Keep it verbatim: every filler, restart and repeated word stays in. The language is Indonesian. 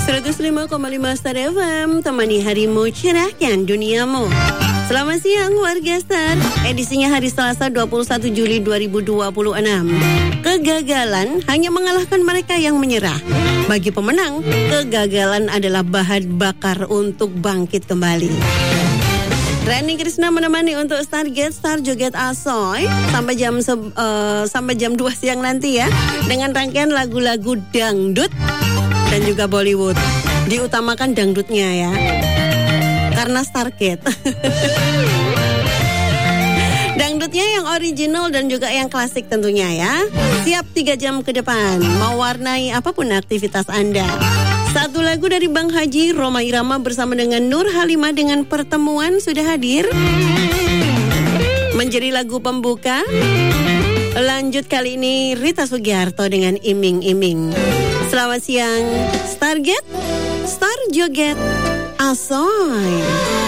seratus lima koma lima Star F M, temani harimu, cerahkan duniamu. Selamat siang warga Star. Edisinya hari Selasa dua puluh satu Juli dua ribu dua puluh enam. Kegagalan hanya mengalahkan mereka yang menyerah. Bagi pemenang, kegagalan adalah bahan bakar untuk bangkit kembali. Rani Krisna menemani untuk Stargate Star Joget Asoy sampai jam se- uh, sampai jam dua siang nanti ya, dengan rangkaian lagu-lagu dangdut dan juga Bollywood. Diutamakan dangdutnya ya, karena Stargate. Dangdutnya yang original dan juga yang klasik tentunya ya. Siap tiga jam ke depan, mewarnai apapun aktivitas Anda. Satu lagu dari Bang Haji, Roma Irama bersama dengan Nur Halimah dengan Pertemuan sudah hadir. Menjadi lagu pembuka. Lanjut kali ini Rita Sugiharto dengan Iming-Iming. Selamat siang Stargate, Star Joget Asoy.